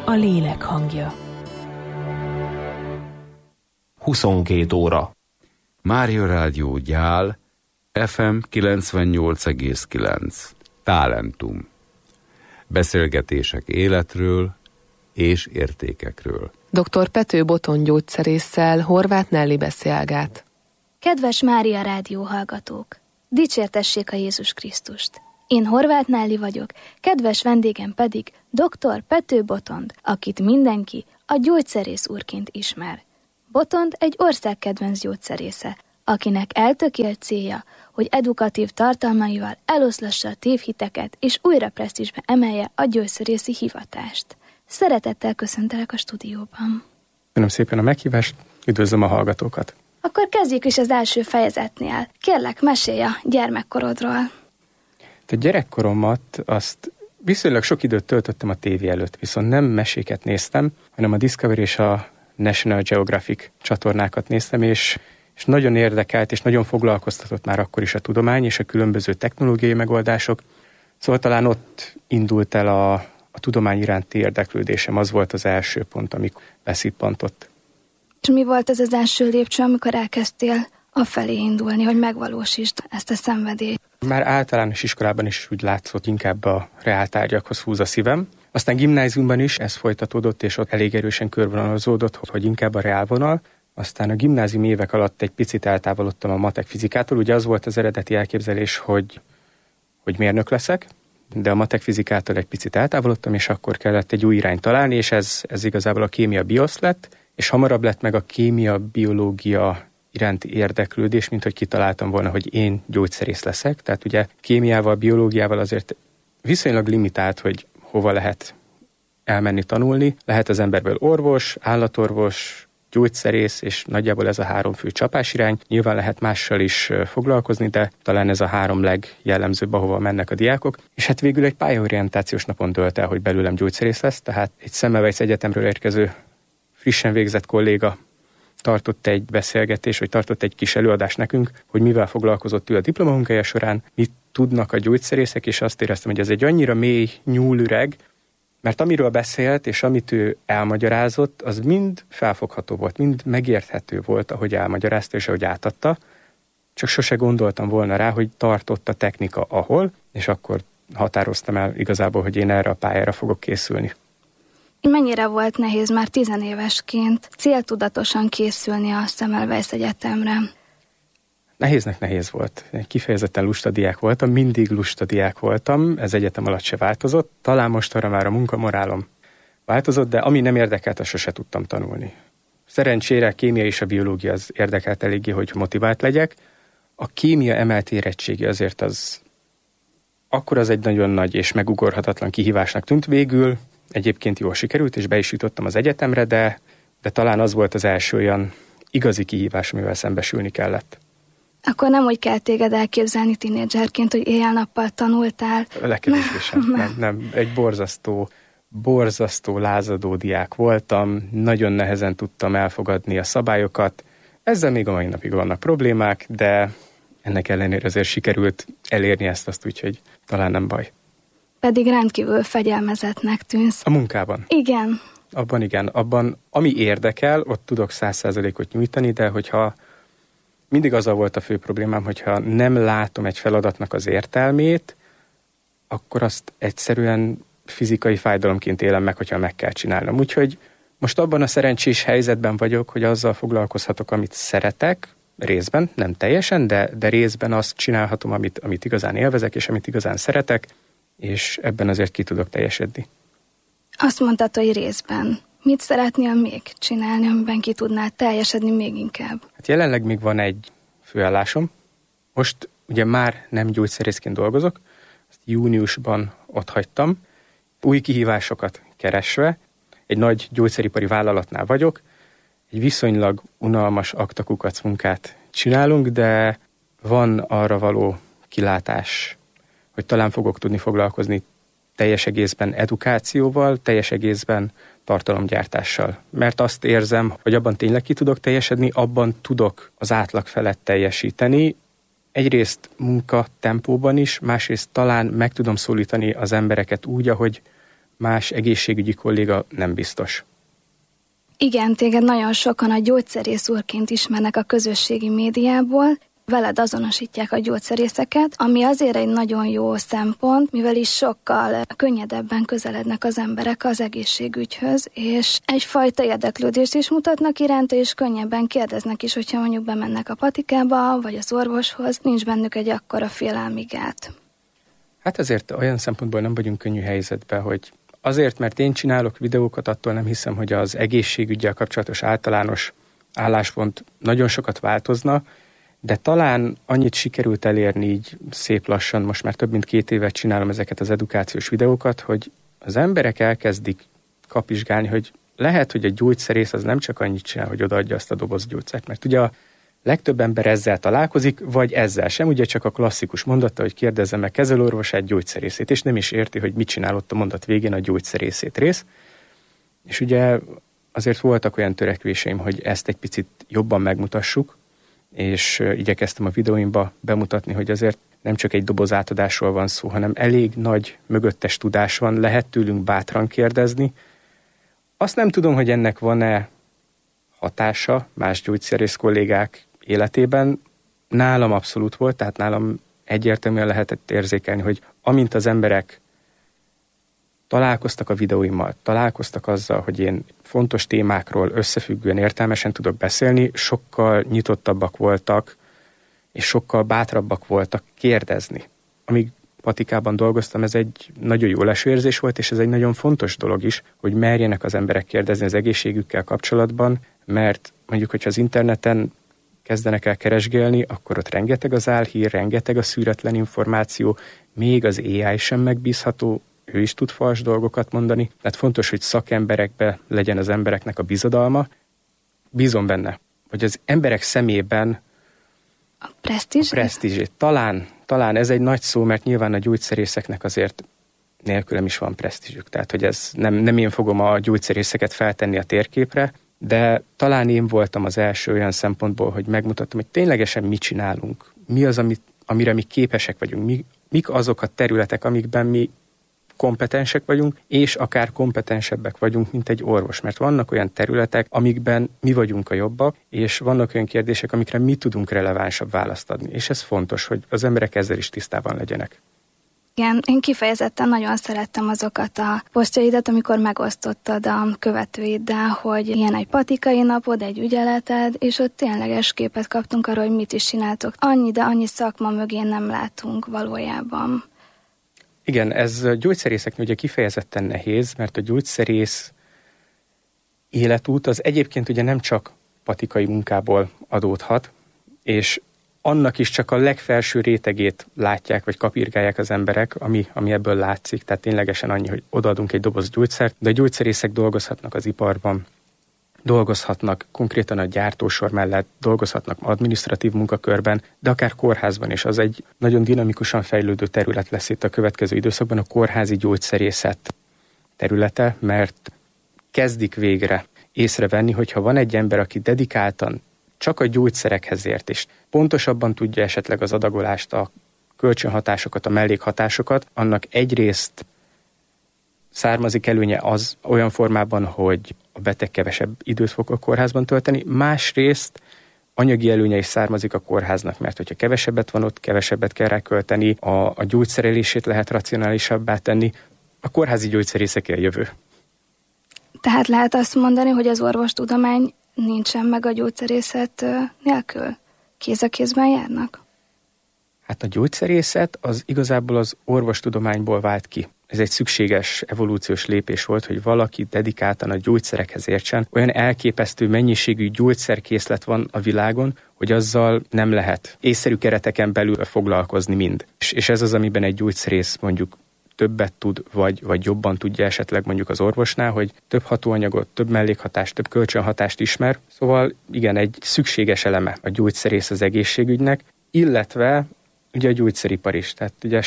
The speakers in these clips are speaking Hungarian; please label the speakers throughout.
Speaker 1: a lélek hangja.
Speaker 2: 22 óra.
Speaker 3: Mária Rádió Gyál, FM 98,9. Talentum. Beszélgetések életről és értékekről.
Speaker 4: Dr. Pető Botond gyógyszerésszel Horváth Nelly beszélget.
Speaker 5: Kedves Mária Rádió hallgatók! Dicsértessék a Jézus Krisztust! Én Horváth Nelly vagyok, kedves vendégem pedig dr. Pető Botond, akit mindenki a gyógyszerész úrként ismer. Botond egy országkedvenc gyógyszerésze, akinek eltökélt célja, hogy edukatív tartalmaival eloszlassa a tévhiteket és újra presztízsbe emelje a gyógyszerészi hivatást. Szeretettel köszöntelek a stúdióban.
Speaker 6: Köszönöm szépen a meghívást, üdvözlöm a hallgatókat.
Speaker 5: Akkor kezdjük is az első fejezetnél. Kérlek, mesélj a gyermekkorodról.
Speaker 6: A gyerekkoromat azt viszonylag sok időt töltöttem a tévé előtt, viszont nem meséket néztem, hanem a Discovery és a National Geographic csatornákat néztem, és nagyon érdekelt, és nagyon foglalkoztatott már akkor is a tudomány és a különböző technológiai megoldások. Szóval talán ott indult el a tudomány iránti érdeklődésem, az volt az első pont, amikor beszippantott.
Speaker 5: És mi volt ez az első lépcső, amikor elkezdtél afelé indulni, hogy megvalósítsd ezt a szenvedélyt?
Speaker 6: Már általános iskolában is úgy látszott, inkább a reáltárgyakhoz húz a szívem. Aztán gimnáziumban is ez folytatódott, és ott elég erősen körvonalazódott, hogy inkább a reálvonal. Aztán a gimnáziumi évek alatt egy picit eltávolodtam a matek fizikától. Ugye az volt az eredeti elképzelés, hogy mérnök leszek, de a matek fizikától egy picit eltávolodtam, és akkor kellett egy új irányt találni, és ez igazából a kémia biosz lett, és hamarabb lett meg a kémia-biológia iránti érdeklődés, mint hogy kitaláltam volna, hogy én gyógyszerész leszek. Tehát ugye kémiával, biológiával azért viszonylag limitált, hogy hova lehet elmenni tanulni. Lehet az emberből orvos, állatorvos, gyógyszerész, és nagyjából ez a 3 fő csapásirány. Nyilván lehet mással is foglalkozni, de talán ez a 3 legjellemzőbb, ahova mennek a diákok. És hát végül egy pályaorientációs napon dölt el, hogy belőlem gyógyszerész lesz, tehát egy Semmelweis Egyetemről érkező frissen végzett kolléga tartott egy beszélgetés, vagy tartott egy kis előadást nekünk, hogy mivel foglalkozott ő a diplomamunkája során, mit tudnak a gyógyszerészek, és azt éreztem, hogy ez egy annyira mély nyúlüreg, mert amiről beszélt, és amit ő elmagyarázott, az mind felfogható volt, mind megérthető volt, ahogy elmagyarázta, és ahogy átadta, csak sose gondoltam volna rá, hogy tartott a technika ahol, és akkor határoztam el igazából, hogy én erre a pályára fogok készülni.
Speaker 5: Mennyire volt nehéz már 10 évesként céltudatosan készülni a Semmelweis Egyetemre?
Speaker 6: Nehéznek nehéz volt. Kifejezetten lusta diák voltam, mindig lusta diák voltam, ez egyetem alatt se változott. Talán mostanra már a munkamorálom változott, de ami nem érdekelt, azt sose tudtam tanulni. Szerencsére a kémia és a biológia az érdekelt eléggé, hogy motivált legyek. A kémia emelt érettségi azért az egy nagyon nagy és megugorhatatlan kihívásnak tűnt végül. Egyébként jól sikerült, és be is jutottam az egyetemre, de talán az volt az első olyan igazi kihívás, amivel szembesülni kellett.
Speaker 5: Akkor nem úgy kell téged elképzelni tínédzserként, hogy éjjel-nappal tanultál?
Speaker 6: Legkevésbé sem. Nem. Egy borzasztó lázadó diák voltam, nagyon nehezen tudtam elfogadni a szabályokat. Ezzel még a mai napig vannak problémák, de ennek ellenére azért sikerült elérni ezt, úgyhogy talán nem baj.
Speaker 5: Pedig rendkívül fegyelmezettnek tűnsz.
Speaker 6: A munkában?
Speaker 5: Igen.
Speaker 6: Abban igen. Abban, ami érdekel, ott tudok 100%-ot nyújtani, de hogyha mindig azzal volt a fő problémám, hogyha nem látom egy feladatnak az értelmét, akkor azt egyszerűen fizikai fájdalomként élem meg, hogyha meg kell csinálnom. Úgyhogy most abban a szerencsés helyzetben vagyok, hogy azzal foglalkozhatok, amit szeretek, részben, nem teljesen, de részben azt csinálhatom, amit igazán élvezek, és amit igazán szeretek, és ebben azért ki tudok teljesedni.
Speaker 5: Azt mondtad, hogy részben. Mit szeretnél még csinálni, amiben ki tudnál teljesedni még inkább?
Speaker 6: Hát jelenleg még van egy főállásom. Most ugye már nem gyógyszerészként dolgozok, azt júniusban otthagytam. Új kihívásokat keresve, egy nagy gyógyszeripari vállalatnál vagyok, egy viszonylag unalmas aktakukac munkát csinálunk, de van arra való kilátás, hogy talán fogok tudni foglalkozni teljes egészben edukációval, teljes egészben tartalomgyártással. Mert azt érzem, hogy abban tényleg ki tudok teljesedni, abban tudok az átlag felett teljesíteni. Egyrészt munkatempóban is, másrészt talán meg tudom szólítani az embereket úgy, ahogy más egészségügyi kolléga nem biztos.
Speaker 5: Igen, téged nagyon sokan a gyógyszerész úrként ismernek a közösségi médiából, veled azonosítják a gyógyszerészeket, ami azért egy nagyon jó szempont, mivel is sokkal könnyedebben közelednek az emberek az egészségügyhöz, és egyfajta érdeklődést is mutatnak iránta, és könnyebben kérdeznek is, hogyha mondjuk bemennek a patikába, vagy az orvoshoz, nincs bennük egy akkora félelmi gát.
Speaker 6: Hát azért olyan szempontból nem vagyunk könnyű helyzetben, hogy azért, mert én csinálok videókat, attól nem hiszem, hogy az egészségüggyel kapcsolatos általános álláspont nagyon sokat változna, de talán annyit sikerült elérni így szép lassan, most már több mint 2 évet csinálom ezeket az edukációs videókat, hogy az emberek elkezdik kapizsgálni, hogy lehet, hogy a gyógyszerész az nem csak annyit csinál, hogy odaadja azt a doboz gyógyszert, mert ugye a legtöbb ember ezzel találkozik, vagy ezzel sem, ugye csak a klasszikus mondatta, hogy kérdezze meg kezelőorvosát, gyógyszerészét, és nem is érti, hogy mit csinál ott a mondat végén a gyógyszerészét rész. És ugye azért voltak olyan törekvéseim, hogy ezt egy picit jobban megmutassuk, és igyekeztem a videóimba bemutatni, hogy azért nem csak egy doboz átadásról van szó, hanem elég nagy mögöttes tudás van, lehet tőlünk bátran kérdezni. Azt nem tudom, hogy ennek van-e hatása más gyógyszerész kollégák életében. Nálam abszolút volt, tehát nálam egyértelműen lehetett érzékelni, hogy amint az emberek találkoztak a videóimmal, találkoztak azzal, hogy én fontos témákról összefüggően értelmesen tudok beszélni, sokkal nyitottabbak voltak, és sokkal bátrabbak voltak kérdezni. Amíg patikában dolgoztam, ez egy nagyon jó lesőérzés volt, és ez egy nagyon fontos dolog is, hogy merjenek az emberek kérdezni az egészségükkel kapcsolatban, mert mondjuk, hogyha az interneten kezdenek el keresgélni, akkor ott rengeteg az álhír, rengeteg a szűretlen információ, még az AI sem megbízható, ő is tud fals dolgokat mondani. Tehát fontos, hogy szakemberekbe legyen az embereknek a bizodalma. Bízom benne, hogy az emberek szemében
Speaker 5: a presztízsét. Talán ez egy nagy szó, mert nyilván a gyógyszerészeknek azért nélkülem is van presztízsük. Tehát, hogy ez nem én fogom a gyógyszerészeket feltenni a térképre, de talán én voltam az első olyan szempontból, hogy megmutattam, hogy ténylegesen mit csinálunk. Mi az, amire mi képesek vagyunk. Mik azok a területek, amikben mi kompetensek vagyunk, és akár kompetensebbek vagyunk, mint egy orvos. Mert vannak olyan területek, amikben mi vagyunk a jobbak, és vannak olyan kérdések, amikre mi tudunk relevánsabb választ adni. És ez fontos, hogy az emberek ezzel is tisztában legyenek. Igen, én kifejezetten nagyon szerettem azokat a posztjaidat, amikor megosztottad a követőiddel, hogy ilyen egy patikai napod, egy ügyeleted, és ott tényleges képet kaptunk arról, hogy mit is csináltok. Annyi szakma mögé nem látunk valójában.
Speaker 6: Igen, ez a gyógyszerészeknél ugye kifejezetten nehéz, mert a gyógyszerész életút az egyébként ugye nem csak patikai munkából adódhat, és annak is csak a legfelső rétegét látják, vagy kapirgálják az emberek, ami ebből látszik, tehát ténylegesen annyi, hogy odaadunk egy doboz gyógyszert, de a gyógyszerészek dolgozhatnak az iparban, dolgozhatnak konkrétan a gyártósor mellett, dolgozhatnak adminisztratív munkakörben, de akár kórházban is. Az egy nagyon dinamikusan fejlődő terület lesz itt a következő időszakban, a kórházi gyógyszerészet területe, mert kezdik végre észrevenni, hogyha van egy ember, aki dedikáltan csak a gyógyszerekhez ért, és pontosabban tudja esetleg az adagolást, a kölcsönhatásokat, a mellékhatásokat, annak egyrészt származik előnye az olyan formában, hogy a beteg kevesebb időt fog a kórházban tölteni, másrészt anyagi előnye is származik a kórháznak, mert hogyha kevesebbet van ott, kevesebbet kell rá költeni, a gyógyszerelését lehet racionálisabbá tenni, a kórházi gyógyszerészeké a jövő.
Speaker 5: Tehát lehet azt mondani, hogy az orvostudomány nincsen meg a gyógyszerészet nélkül? Kéz a kézben járnak?
Speaker 6: Hát a gyógyszerészet az igazából az orvostudományból vált ki. Ez egy szükséges evolúciós lépés volt, hogy valaki dedikáltan a gyógyszerekhez értsen. Olyan elképesztő mennyiségű gyógyszerkészlet van a világon, hogy azzal nem lehet észszerű kereteken belül foglalkozni mind. És ez az, amiben egy gyógyszerész mondjuk többet tud, vagy jobban tudja esetleg mondjuk az orvosnál, hogy több hatóanyagot, több mellékhatást, több kölcsönhatást ismer. Szóval igen, egy szükséges eleme a gyógyszerész az egészségügynek, illetve ugye a gyógyszeripar is. Tehát ugye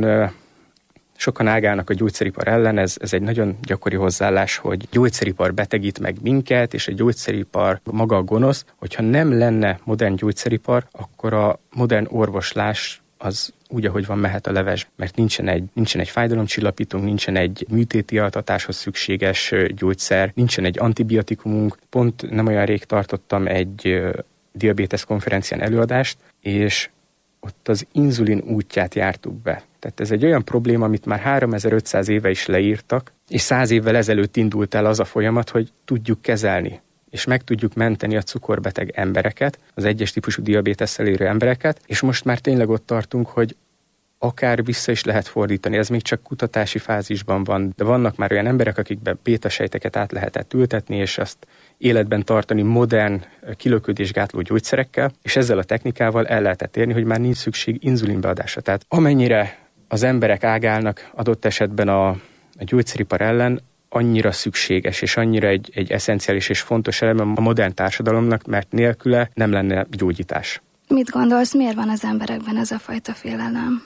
Speaker 6: sokan ágálnak a gyógyszeripar ellen, ez egy nagyon gyakori hozzáállás, hogy gyógyszeripar betegít meg minket, és a gyógyszeripar maga a gonosz. Hogyha nem lenne modern gyógyszeripar, akkor a modern orvoslás az úgy, ahogy van, mehet a leves, mert nincsen egy fájdalomcsillapítónk, nincsen egy műtéti altatáshoz szükséges gyógyszer, nincsen egy antibiotikumunk. Pont nem olyan rég tartottam egy diabétesz konferencián előadást, és ott az inzulin útját jártuk be. Tehát ez egy olyan probléma, amit már 3500 éve is leírtak, és 100 évvel ezelőtt indult el az a folyamat, hogy tudjuk kezelni, és meg tudjuk menteni a cukorbeteg embereket, az egyes típusú diabétesszel élő embereket, és most már tényleg ott tartunk, hogy akár vissza is lehet fordítani, ez még csak kutatási fázisban van, de vannak már olyan emberek, akikben bétasejteket át lehetett ültetni, és azt életben tartani modern kilöködésgátló gyógyszerekkel, és ezzel a technikával el lehetett érni, hogy már nincs szükség inzulinbeadásra. Tehát amennyire az emberek ágálnak adott esetben a gyógyszeripar ellen, annyira szükséges, és annyira egy eszenciális és fontos eleme a modern társadalomnak, mert nélküle nem lenne gyógyítás.
Speaker 5: Mit gondolsz, miért van az emberekben ez a fajta félelem?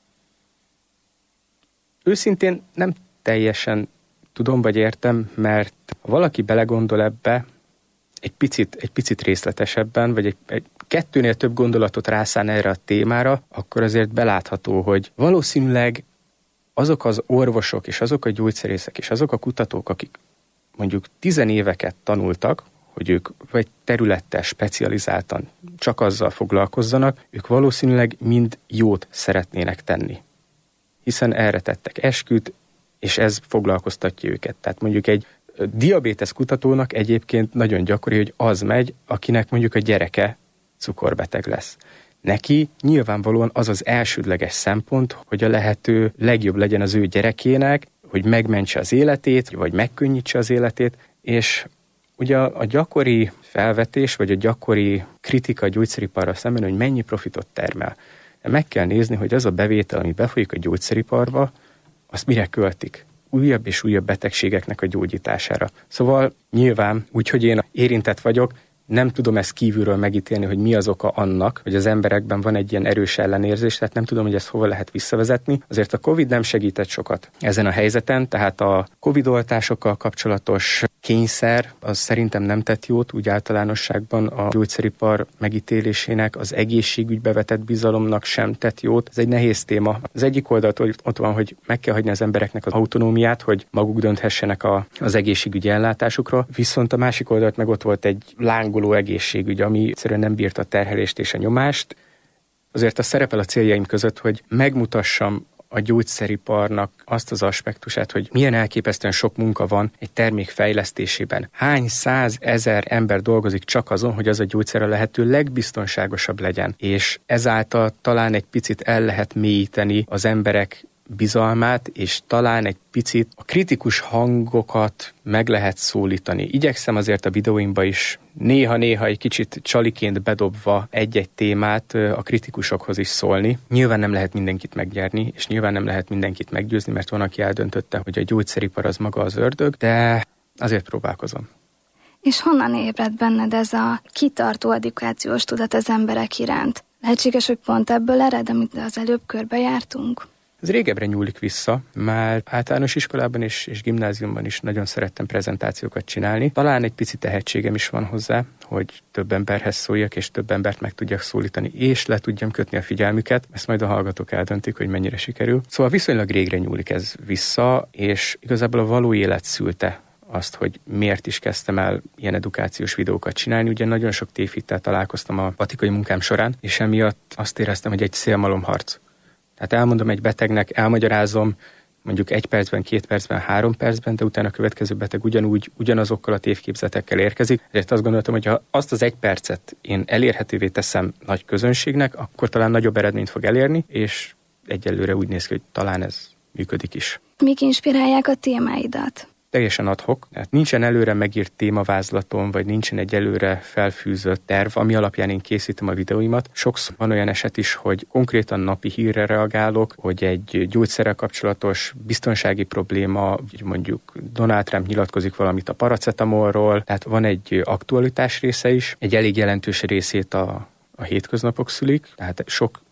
Speaker 6: Őszintén nem teljesen tudom, vagy értem, mert ha valaki belegondol ebbe egy picit részletesebben, vagy egy kettőnél több gondolatot rászán erre a témára, akkor azért belátható, hogy valószínűleg azok az orvosok, és azok a gyógyszerészek, és azok a kutatók, akik mondjuk 10 éveket tanultak, hogy ők vagy területtel specializáltan csak azzal foglalkozzanak, ők valószínűleg mind jót szeretnének tenni. Hiszen erre tettek esküt, és ez foglalkoztatja őket. Tehát mondjuk egy diabétesz kutatónak egyébként nagyon gyakori, hogy az megy, akinek mondjuk a gyereke cukorbeteg lesz. Neki nyilvánvalóan az az elsődleges szempont, hogy a lehető legjobb legyen az ő gyerekének, hogy megmentse az életét, vagy megkönnyítse az életét, és ugye a gyakori felvetés, vagy a gyakori kritika a gyógyszeriparra szemben, hogy mennyi profitot termel. De meg kell nézni, hogy az a bevétel, ami befolyik a gyógyszeriparba, azt mire költik? Újabb és újabb betegségeknek a gyógyítására. Szóval nyilván, úgyhogy én érintett vagyok, nem tudom ezt kívülről megítélni, hogy mi az oka annak, hogy az emberekben van egy ilyen erős ellenérzés, tehát nem tudom, hogy ezt hova lehet visszavezetni. Azért a Covid nem segített sokat ezen a helyzeten, tehát a Covid-oltásokkal kapcsolatos kényszer, az szerintem nem tett jót, úgy általánosságban a gyógyszeripar megítélésének, az egészségügybe vetett bizalomnak sem tett jót. Ez egy nehéz téma. Az egyik oldalt ott van, hogy meg kell hagyni az embereknek az autonómiát, hogy maguk dönthessenek az egészségügyi ellátásukról, viszont a másik oldalt meg ott volt egy lángoló egészségügy, ami egyszerűen nem bírta a terhelést és a nyomást. Azért az szerepel a céljaim között, hogy megmutassam a gyógyszeriparnak azt az aspektusát, hogy milyen elképesztően sok munka van egy termék fejlesztésében. Hány 100 000 ember dolgozik csak azon, hogy az a gyógyszer a lehető legbiztonságosabb legyen. És ezáltal talán egy picit el lehet mélyíteni az emberek bizalmát, és talán egy picit a kritikus hangokat meg lehet szólítani. Igyekszem azért a videóimba is néha-néha egy kicsit csaliként bedobva egy-egy témát a kritikusokhoz is szólni. Nyilván nem lehet mindenkit megnyerni, és nyilván nem lehet mindenkit meggyőzni, mert van, aki eldöntötte, hogy a gyógyszeripar az maga az ördög, de azért próbálkozom.
Speaker 5: És honnan ébred benned ez a kitartó edukációs tudat az emberek iránt? Lehetséges, hogy pont ebből ered, amit az előbb körbejártunk?
Speaker 6: Ez régebbre nyúlik vissza, már általános iskolában és gimnáziumban is nagyon szerettem prezentációkat csinálni. Talán egy pici tehetségem is van hozzá, hogy több emberhez szóljak, és több embert meg tudjak szólítani, és le tudjam kötni a figyelmüket. Ezt majd a hallgatók eldöntik, hogy mennyire sikerül. Szóval viszonylag régre nyúlik ez vissza, és igazából a való élet szülte azt, hogy miért is kezdtem el ilyen edukációs videókat csinálni. Ugye nagyon sok tévhittel találkoztam a patikai munkám során, és emiatt azt éreztem, hogy egy szélmalomharc. Tehát elmondom egy betegnek, elmagyarázom mondjuk 1 percben, 2 percben, 3 percben, de utána a következő beteg ugyanazokkal a tévképzetekkel érkezik. Ezért azt gondoltam, hogy ha azt az 1 percet én elérhetővé teszem nagy közönségnek, akkor talán nagyobb eredményt fog elérni, és egyelőre úgy néz ki, hogy talán ez működik is.
Speaker 5: Mik inspirálják a témáidat?
Speaker 6: Teljesen ad hoc, tehát nincsen előre megírt témavázlatom, vagy nincsen egy előre felfűzött terv, ami alapján én készítem a videóimat. Sokszor van olyan eset is, hogy konkrétan napi hírre reagálok, hogy egy gyógyszerrel kapcsolatos biztonsági probléma, mondjuk Donald Trump nyilatkozik valamit a paracetamolról, tehát van egy aktualitás része is, egy elég jelentős részét a hétköznapok szülik, tehát sok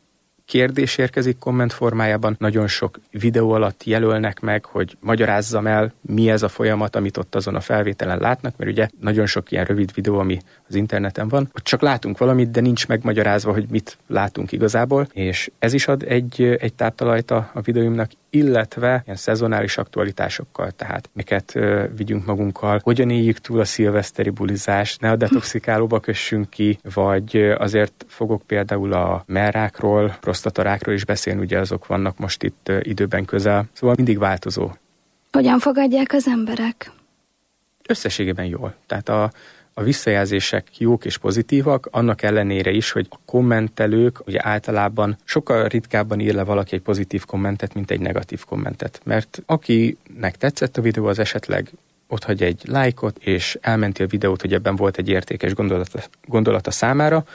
Speaker 6: kérdés érkezik komment formájában, nagyon sok videó alatt jelölnek meg, hogy magyarázzam el, mi ez a folyamat, amit ott azon a felvételen látnak, mert ugye nagyon sok ilyen rövid videó, ami az interneten van, hogy csak látunk valamit, de nincs megmagyarázva, hogy mit látunk igazából, és ez is ad egy táptalajt a videóimnak, illetve ilyen szezonális aktualitásokkal, tehát miket vigyünk magunkkal, hogyan éljük túl a szilveszteri bulizást, ne a detoxikálóba kössünk ki, vagy azért fogok például a mellrákról, prostatarákról is beszélni, ugye azok vannak most itt időben közel, szóval mindig változó.
Speaker 5: Hogyan fogadják az emberek?
Speaker 6: Összességében jól. Tehát a visszajelzések jók és pozitívak, annak ellenére is, hogy a kommentelők ugye általában sokkal ritkábban ír le valaki egy pozitív kommentet, mint egy negatív kommentet. Mert akinek tetszett a videó, az esetleg otthagy egy lájkot, és elmenti a videót, hogy ebben volt egy értékes gondolata számára,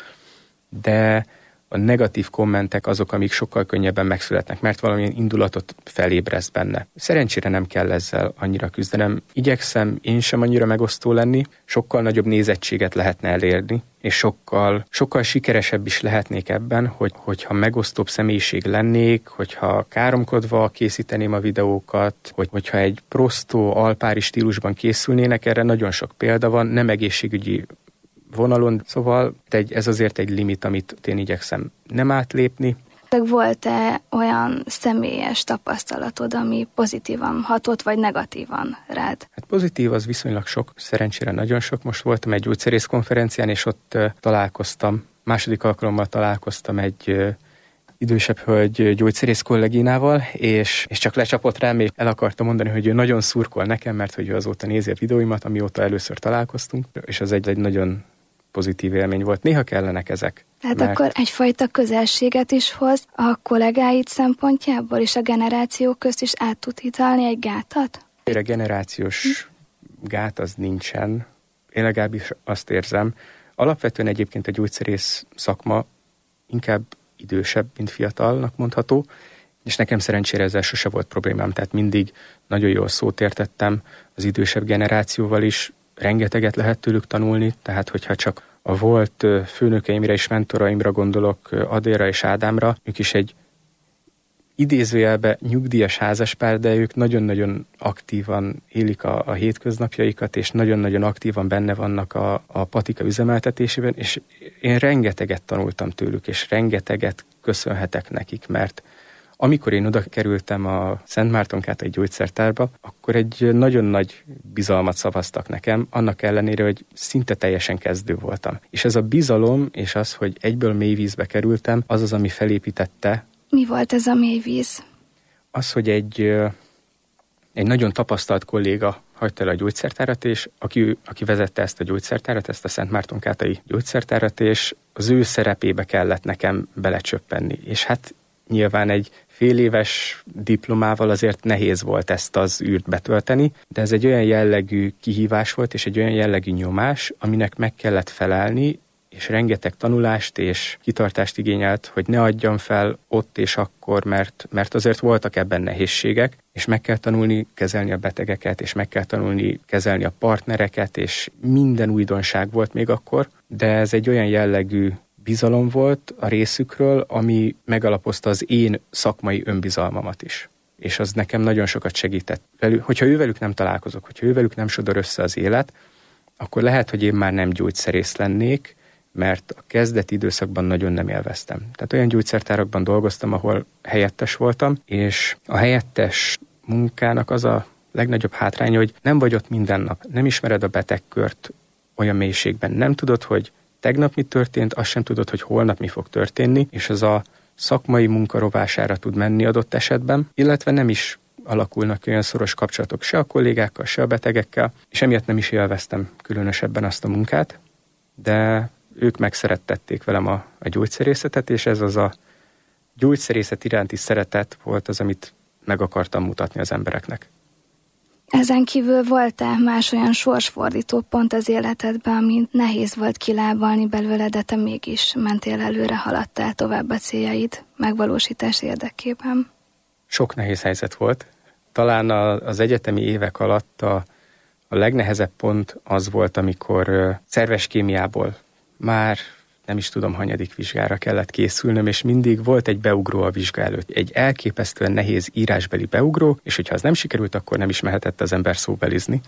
Speaker 6: de a negatív kommentek azok, amik sokkal könnyebben megszületnek, mert valamilyen indulatot felébreszt benne. Szerencsére nem kell ezzel annyira küzdenem. Igyekszem én sem annyira megosztó lenni, sokkal nagyobb nézettséget lehetne elérni, és sokkal sikeresebb is lehetnék ebben, hogyha megosztóbb személyiség lennék, hogyha káromkodva készíteném a videókat, hogyha egy prostó, alpári stílusban készülnének, erre nagyon sok példa van, nem egészségügyi vonalon, szóval ez azért egy limit, amit én igyekszem nem átlépni.
Speaker 5: Volt-e olyan személyes tapasztalatod, ami pozitívan hatott, vagy negatívan rád?
Speaker 6: Hát pozitív az viszonylag sok, szerencsére nagyon sok. Most voltam egy gyógyszerész konferencián, és ott második alkalommal találkoztam egy idősebb hölgy gyógyszerész kolléginával, és csak lecsapott rám, és el akarta mondani, hogy ő nagyon szurkol nekem, mert hogy ő azóta nézi a videóimat, amióta először találkoztunk, és az egy nagyon pozitív élmény volt. Néha kellenek ezek.
Speaker 5: Tehát akkor egyfajta közelséget is hoz a kollégáid szempontjából, és a generációk közt is át tud hidalni egy gátat?
Speaker 6: A generációs gát az nincsen. Én legalábbis azt érzem. Alapvetően egyébként a gyógyszerész szakma inkább idősebb, mint fiatalnak mondható, és nekem szerencsére ezzel sose volt problémám, tehát mindig nagyon jól szót értettem az idősebb generációval is, rengeteget lehet tőlük tanulni, tehát hogyha csak a volt főnökeimre és mentoraimra gondolok, Adélra és Ádámra, ők is egy idézőjelbe nyugdíjas házaspár, de ők nagyon-nagyon aktívan élik a hétköznapjaikat, és nagyon-nagyon aktívan benne vannak a patika üzemeltetésében, és én rengeteget tanultam tőlük, és rengeteget köszönhetek nekik, mert amikor én oda kerültem a Szent Márton-Kátai gyógyszertárba, akkor egy nagyon nagy bizalmat szavaztak nekem, annak ellenére, hogy szinte teljesen kezdő voltam. És ez a bizalom, és az, hogy egyből mély vízbe kerültem, az, ami felépítette.
Speaker 5: Mi volt ez a mély víz?
Speaker 6: Az, hogy egy nagyon tapasztalt kolléga hagyta el a gyógyszertárat, és aki vezette ezt a gyógyszertárat, ezt a Szent Márton-Kátai gyógyszertárat, és az ő szerepébe kellett nekem belecsöppenni. És hát nyilván egy fél éves diplomával azért nehéz volt ezt az űrt betölteni, de ez egy olyan jellegű kihívás volt, és egy olyan jellegű nyomás, aminek meg kellett felelni, és rengeteg tanulást és kitartást igényelt, hogy ne adjam fel ott és akkor, mert azért voltak ebben nehézségek, és meg kell tanulni kezelni a betegeket, és meg kell tanulni kezelni a partnereket, és minden újdonság volt még akkor, de ez egy olyan jellegű bizalom volt a részükről, ami megalapozta az én szakmai önbizalmamat is. És az nekem nagyon sokat segített. Hogyha ővelük nem találkozok, hogyha ővelük nem sodor össze az élet, akkor lehet, hogy én már nem gyógyszerész lennék, mert a kezdeti időszakban nagyon nem élveztem. Tehát olyan gyógyszertárakban dolgoztam, ahol helyettes voltam, és a helyettes munkának az a legnagyobb hátránya, hogy nem vagy ott minden nap, nem ismered a betegkört olyan mélységben, nem tudod, hogy tegnap mi történt, azt sem tudod, hogy holnap mi fog történni, és az a szakmai munka rovására tud menni adott esetben, illetve nem is alakulnak olyan szoros kapcsolatok se a kollégákkal, se a betegekkel, és emiatt nem is élveztem különösebben azt a munkát, de ők megszerettették velem a gyógyszerészetet, és ez az a gyógyszerészet iránti szeretet volt az, amit meg akartam mutatni az embereknek.
Speaker 5: Ezen kívül volt-e más olyan sorsfordító pont az életedben, amit nehéz volt kilábalni belőle, de te mégis mentél előre, haladtál tovább a céljaid megvalósítás érdekében?
Speaker 6: Sok nehéz helyzet volt. Talán az egyetemi évek alatt a legnehezebb pont az volt, amikor szerves kémiából már nem is tudom, hanyadik vizsgára kellett készülnöm, és mindig volt egy beugró a vizsga előtt. Egy elképesztően nehéz írásbeli beugró, és hogyha az nem sikerült, akkor nem is mehetett az ember szóbelizni.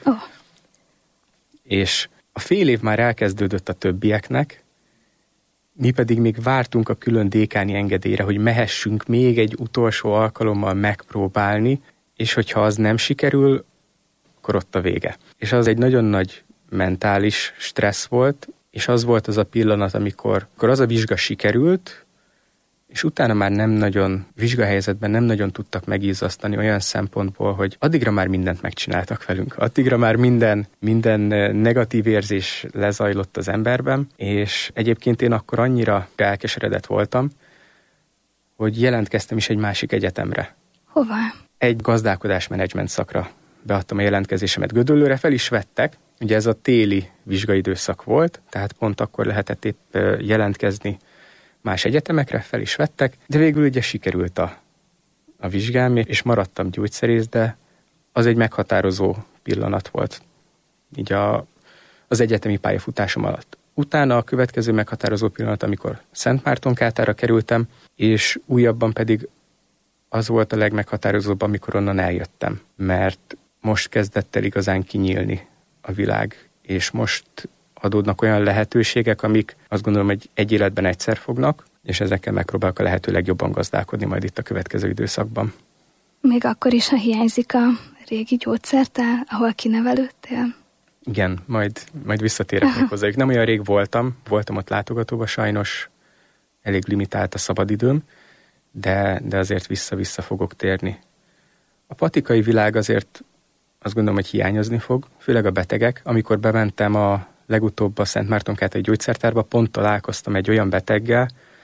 Speaker 6: És a fél év már elkezdődött a többieknek, mi pedig még vártunk a külön dékáni engedélyre, hogy mehessünk még egy utolsó alkalommal megpróbálni, és hogyha az nem sikerül, akkor ott a vége. És az egy nagyon nagy mentális stressz volt, és az volt az a pillanat, amikor az a vizsga sikerült, és utána már nem nagyon, vizsgahelyzetben nem nagyon tudtak megízasztani olyan szempontból, hogy addigra már mindent megcsináltak velünk. Addigra már minden negatív érzés lezajlott az emberben, és egyébként én akkor annyira elkeseredett voltam, hogy jelentkeztem is egy másik egyetemre.
Speaker 5: Hova?
Speaker 6: Egy gazdálkodásmenedzsment szakra beadtam a jelentkezésemet Gödöllőre, fel is vettek. Ugye ez a téli vizsgaidőszak volt, tehát pont akkor lehetett épp jelentkezni más egyetemekre, fel is vettek, de végül ugye sikerült a vizsgám, és maradtam gyógyszerész, de az egy meghatározó pillanat volt így az egyetemi pályafutásom alatt. Utána a következő meghatározó pillanat, amikor Szentmártonkátára kerültem, és újabban pedig az volt a legmeghatározóbb, amikor onnan eljöttem, mert most kezdett el igazán kinyílni a világ, és most adódnak olyan lehetőségek, amik azt gondolom, hogy egy életben egyszer fognak, és ezekkel megpróbálok a lehető legjobban gazdálkodni majd itt a következő időszakban.
Speaker 5: Még akkor is, ha hiányzik a régi gyógyszertár, ahol kinevelődtél?
Speaker 6: Igen, majd visszatérek még hozzájuk. Nem olyan rég voltam ott látogatóba, sajnos elég limitált a szabadidőm, de azért vissza fogok térni. A patikai világ azért azt gondolom, hogy hiányozni fog, főleg a betegek. Amikor bementem a legutóbb a Szentmártonkátai gyógyszertárba, pont találkoztam egy olyan beteggel,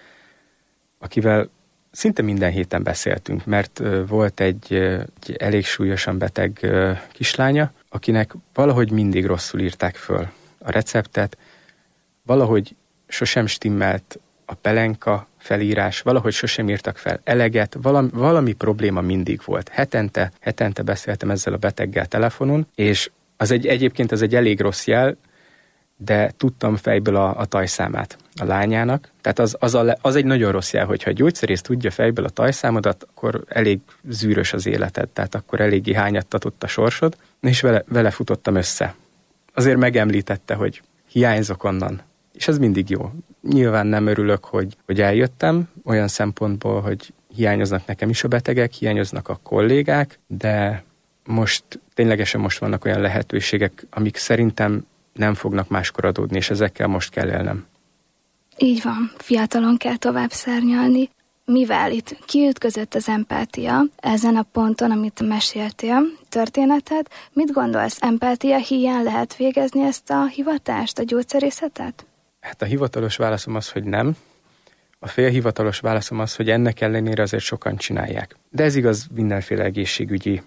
Speaker 6: akivel szinte minden héten beszéltünk, mert volt egy elég súlyosan beteg kislánya, akinek valahogy mindig rosszul írták föl a receptet, valahogy sosem stimmelt a pelenka felírás, valahogy sosem írtak fel eleget, valami probléma mindig volt. Hetente beszéltem ezzel a beteggel telefonon, és egyébként az egy elég rossz jel, de tudtam fejből a tajszámát a lányának. Tehát az egy nagyon rossz jel, hogyha a gyógyszerész tudja fejből a tajszámodat, akkor elég zűrös az életed, tehát akkor eléggé hányattatott a sorsod, és vele futottam össze. Azért megemlítette, hogy hiányzok onnan, és ez mindig jó. Nyilván nem örülök, hogy eljöttem, olyan szempontból, hogy hiányoznak nekem is a betegek, hiányoznak a kollégák, de ténylegesen most vannak olyan lehetőségek, amik szerintem nem fognak máskor adódni, és ezekkel most kell élnem.
Speaker 5: Így van, fiatalon kell tovább szárnyalni. Mivel itt kiütközött az empátia ezen a ponton, amit meséltél, történeted, mit gondolsz, empátia híján lehet végezni ezt a hivatást, a gyógyszerészetet? Hát
Speaker 6: a hivatalos válaszom az, hogy nem. A félhivatalos válaszom az, hogy ennek ellenére azért sokan csinálják. De ez igaz mindenféle egészségügyi.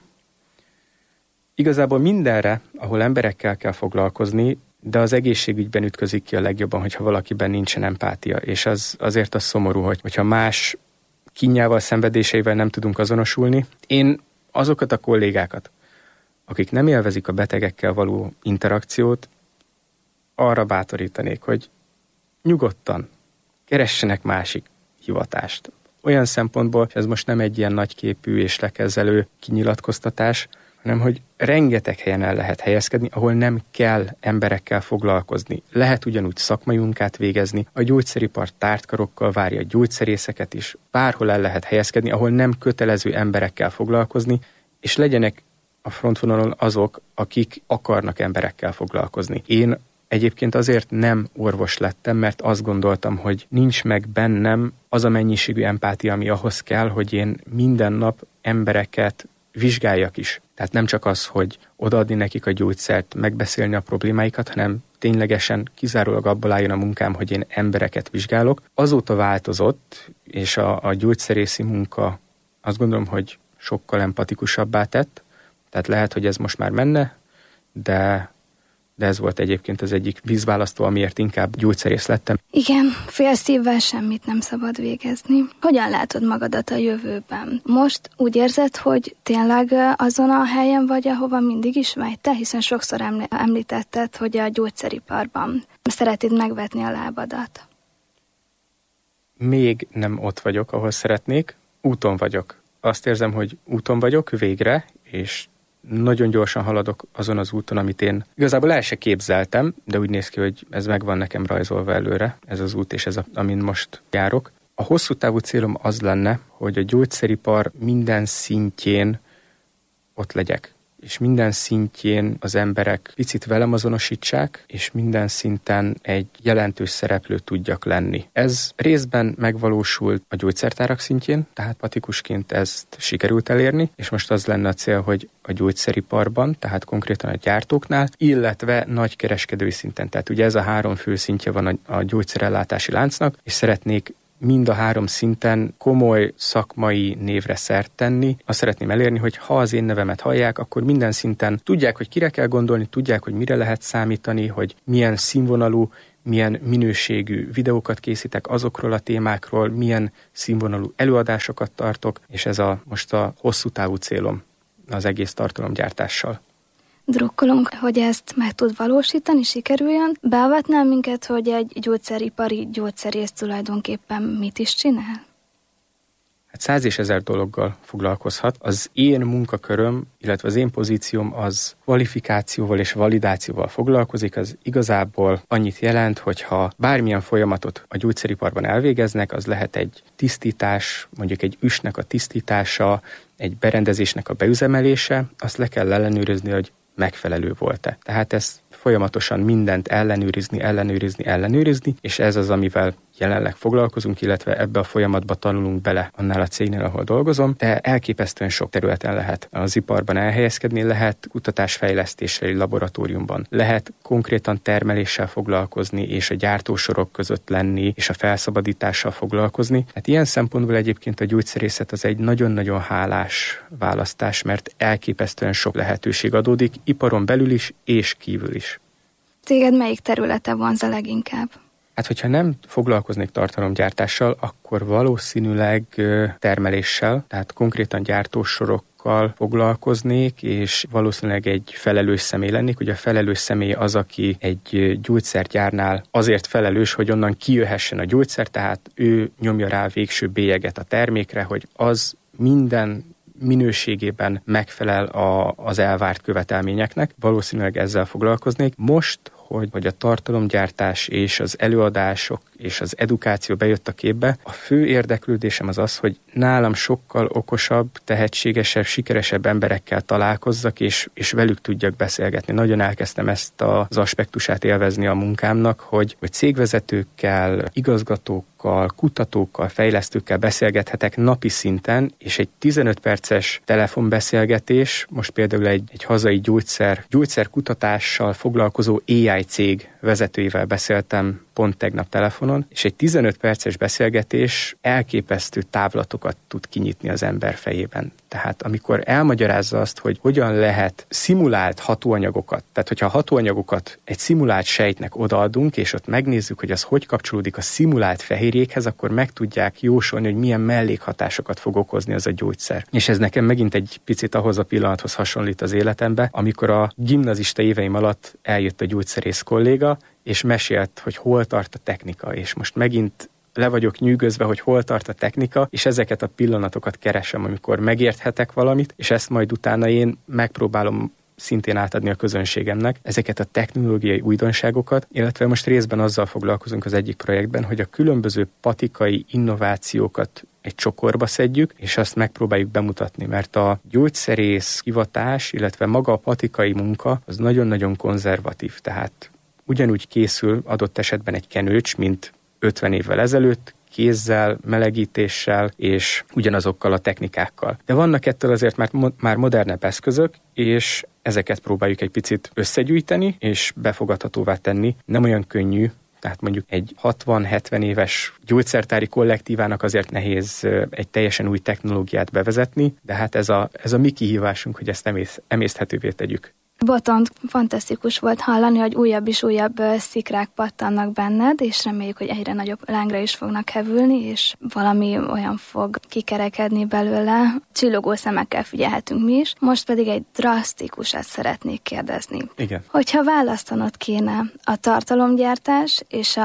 Speaker 6: Igazából mindenre, ahol emberekkel kell foglalkozni, de az egészségügyben ütközik ki a legjobban, hogyha valakiben nincsen empátia. És azért az szomorú, hogyha más kínjával, szenvedéseivel nem tudunk azonosulni. Én azokat a kollégákat, akik nem élvezik a betegekkel való interakciót, arra bátorítanék, hogy nyugodtan keressenek másik hivatást. Olyan szempontból, ez most nem egy ilyen nagyképű és lekezelő kinyilatkoztatás, hanem hogy rengeteg helyen el lehet helyezkedni, ahol nem kell emberekkel foglalkozni. Lehet ugyanúgy szakmai munkát végezni, a gyógyszeripar tártkarokkal várja a gyógyszerészeket is, bárhol el lehet helyezkedni, ahol nem kötelező emberekkel foglalkozni, és legyenek a frontvonalon azok, akik akarnak emberekkel foglalkozni. Én egyébként azért nem orvos lettem, mert azt gondoltam, hogy nincs meg bennem az a mennyiségű empátia, ami ahhoz kell, hogy én minden nap embereket vizsgáljak is. Tehát nem csak az, hogy odaadni nekik a gyógyszert, megbeszélni a problémáikat, hanem ténylegesen kizárólag abból álljon a munkám, hogy én embereket vizsgálok. Azóta változott, és a gyógyszerészi munka azt gondolom, hogy sokkal empatikusabbá tett. Tehát lehet, hogy ez most már menne, de ez volt egyébként az egyik vízválasztó, amiért inkább gyógyszerész lettem. Igen, fél szívvel semmit nem szabad végezni. Hogyan látod magadat a jövőben? Most úgy érzed, hogy tényleg azon a helyen vagy, ahova mindig is vágytál, hiszen sokszor említetted, hogy a gyógyszeriparban szeretnéd megvetni a lábadat. még nem ott vagyok, ahol szeretnék, úton vagyok. Azt érzem, hogy úton vagyok végre, és nagyon gyorsan haladok azon az úton, amit én igazából el se képzeltem, de úgy néz ki, hogy ez meg van nekem rajzolva előre, ez az út és ez, amin most járok. A hosszú távú célom az lenne, hogy a gyógyszeripar minden szintjén ott legyek, és minden szintjén az emberek picit velem azonosítsák, és minden szinten egy jelentős szereplő tudjak lenni. Ez részben megvalósult a gyógyszertárak szintjén, tehát patikusként ezt sikerült elérni, és most az lenne a cél, hogy a gyógyszeriparban, tehát konkrétan a gyártóknál, illetve nagykereskedői szinten. Tehát ugye ez a 3 fő szintje van a gyógyszerellátási láncnak, és szeretnék mind a 3 szinten komoly szakmai névre szert tenni. Azt szeretném elérni, hogy ha az én nevemet hallják, akkor minden szinten tudják, hogy kire kell gondolni, tudják, hogy mire lehet számítani, hogy milyen színvonalú, milyen minőségű videókat készítek azokról a témákról, milyen színvonalú előadásokat tartok, és ez most a hosszú távú célom az egész tartalomgyártással.
Speaker 5: Drukkolunk, hogy ezt meg tud valósítani, sikerüljön. Beavatnál minket, hogy egy gyógyszeripari gyógyszerész tulajdonképpen mit is csinál?
Speaker 6: Hát 100 és 1000 dologgal foglalkozhat. Az én munkaköröm, illetve az én pozícióm az kvalifikációval és validációval foglalkozik. Az igazából annyit jelent, hogyha bármilyen folyamatot a gyógyszeriparban elvégeznek, az lehet egy tisztítás, mondjuk egy üsnek a tisztítása, egy berendezésnek a beüzemelése, azt le kell ellenőrizni, hogy megfelelő volt-e. Tehát ezt folyamatosan mindent ellenőrizni, és ez az, amivel jelenleg foglalkozunk, illetve ebbe a folyamatba tanulunk bele annál a cégnél, ahol dolgozom, de elképesztően sok területen lehet az iparban elhelyezkedni, lehet kutatásfejlesztéssel egy laboratóriumban, lehet konkrétan termeléssel foglalkozni, és a gyártósorok között lenni, és a felszabadítással foglalkozni. Hát ilyen szempontból egyébként a gyógyszerészet az egy nagyon-nagyon hálás választás, mert elképesztően sok lehetőség adódik, iparon belül is, és kívül is.
Speaker 5: Téged melyik területe vonz a leginkább?
Speaker 6: Hát, hogyha nem foglalkoznék tartalomgyártással, akkor valószínűleg termeléssel, tehát konkrétan gyártósorokkal foglalkoznék, és valószínűleg egy felelős személy lennék. Ugye a felelős személy az, aki egy gyógyszergyárnál azért felelős, hogy onnan kijöhessen a gyógyszer, tehát ő nyomja rá a végső bélyeget a termékre, hogy az minden minőségében megfelel az elvárt követelményeknek. Valószínűleg ezzel foglalkoznék. Most, hogy a tartalomgyártás és az előadások és az edukáció bejött a képbe, a fő érdeklődésem az, hogy nálam sokkal okosabb, tehetségesebb, sikeresebb emberekkel találkozzak, és velük tudjak beszélgetni. Nagyon elkezdtem ezt az aspektusát élvezni a munkámnak, hogy cégvezetőkkel, igazgatókkal, kutatókkal, fejlesztőkkel beszélgethetek napi szinten, és egy 15 perces telefonbeszélgetés, most például egy hazai gyógyszerkutatással foglalkozó AI cég vezetőivel beszéltem pont tegnap telefonon, és egy 15 perces beszélgetés elképesztő távlatokat tud kinyitni az ember fejében. Tehát amikor elmagyarázza azt, hogy hogyan lehet szimulált hatóanyagokat, tehát hogyha a hatóanyagokat egy szimulált sejtnek odaadunk, és ott megnézzük, hogy az hogy kapcsolódik a szimulált fehérjékhez, akkor meg tudják jósolni, hogy milyen mellékhatásokat fog okozni az a gyógyszer. És ez nekem megint egy picit ahhoz a pillanathoz hasonlít az életembe, amikor a gimnazista éveim alatt eljött a gyógyszerész kolléga, és mesélt, hogy hol tart a technika, és most megint le vagyok nyűgözve, hogy hol tart a technika, és ezeket a pillanatokat keresem, amikor megérthetek valamit, és ezt majd utána én megpróbálom szintén átadni a közönségemnek ezeket a technológiai újdonságokat, illetve most részben azzal foglalkozunk az egyik projektben, hogy a különböző patikai innovációkat egy csokorba szedjük, és azt megpróbáljuk bemutatni, mert a gyógyszerész hivatás, illetve maga a patikai munka az nagyon-nagyon konzervatív, tehát ugyanúgy készül adott esetben egy kenőcs, mint 50 évvel ezelőtt, kézzel, melegítéssel és ugyanazokkal a technikákkal. De vannak ettől azért már modernebb eszközök, és ezeket próbáljuk egy picit összegyűjteni és befogadhatóvá tenni. Nem olyan könnyű, tehát mondjuk egy 60-70 éves gyógyszertári kollektívának azért nehéz egy teljesen új technológiát bevezetni, de hát ez a mi kihívásunk, hogy ezt emészthetővé tegyük.
Speaker 5: Botond, fantasztikus volt hallani, hogy újabb és újabb szikrák pattannak benned, és reméljük, hogy egyre nagyobb lángra is fognak hevülni, és valami olyan fog kikerekedni belőle. Csillogó szemekkel figyelhetünk mi is. Most pedig egy drasztikusat szeretnék kérdezni.
Speaker 6: Igen.
Speaker 5: Hogyha választanod kéne a tartalomgyártás és a